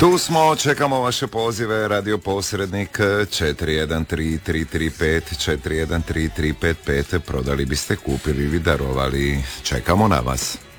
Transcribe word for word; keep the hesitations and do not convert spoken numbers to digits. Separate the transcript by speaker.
Speaker 1: Tu smo, čekamo vaše pozive, radio posrednik četiri jedan tri tri tri pet četiri jedan tri tri pet pet. Prodali biste, kupili ili darovali, čekamo na vas.